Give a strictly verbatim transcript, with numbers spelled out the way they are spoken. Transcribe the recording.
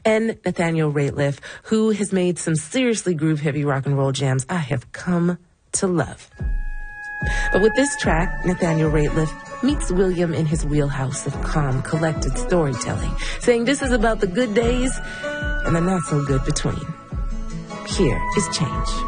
and Nathaniel Rateliff, who has made some seriously groove-heavy rock and roll jams I have come to love. But with this track, Nathaniel Rateliff meets William in his wheelhouse of calm, collected storytelling, saying this is about the good days and the not-so-good between. Here is Change.